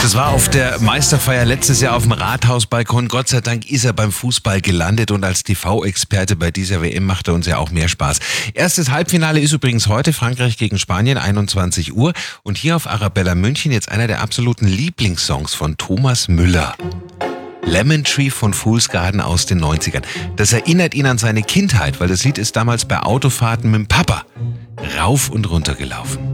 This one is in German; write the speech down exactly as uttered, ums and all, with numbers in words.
Das war auf der Meisterfeier letztes Jahr auf dem Rathausbalkon. Gott sei Dank ist er beim Fußball gelandet und als T V-Experte bei dieser W M macht er uns ja auch mehr Spaß. Erstes Halbfinale ist übrigens heute Frankreich gegen Spanien, einundzwanzig Uhr. Und hier auf Arabella München jetzt einer der absoluten Lieblingssongs von Thomas Müller. Lemon Tree von Fool's Garden aus den neunzigern. Das erinnert ihn an seine Kindheit, weil das Lied ist damals bei Autofahrten mit dem Papa rauf und runter gelaufen.